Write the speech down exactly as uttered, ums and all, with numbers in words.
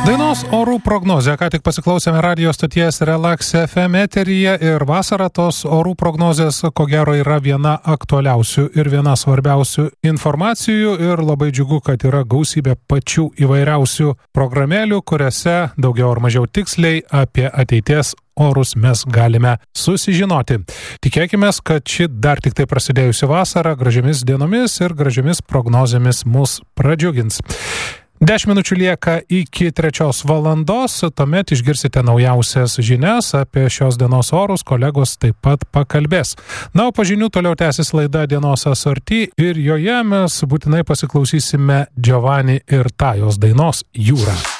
Dainos orų prognozė. Ką tik pasiklausėme radio stoties Relax F M eteryje ir vasarą tos orų prognozės, ko gero, yra viena aktualiausių ir viena svarbiausių informacijų ir labai džiugu, kad yra gausybė pačių įvairiausių programėlių, kuriuose daugiau ar mažiau tiksliai apie ateities orus mes galime susižinoti. Tikėkime, kad ši dar tik tai prasidėjusi vasara gražiamis dienomis ir gražiamis prognozėmis mus pradžiugins. Dešimt minučių lieka iki trečios valandos, tuomet išgirsite naujausias žinias apie šios dienos orus, kolegos taip pat pakalbės. Na, o po žinių toliau tęsis laida Dienos asorti ir joje mes būtinai pasiklausysime Giovanni ir Tajos dainos Jūra.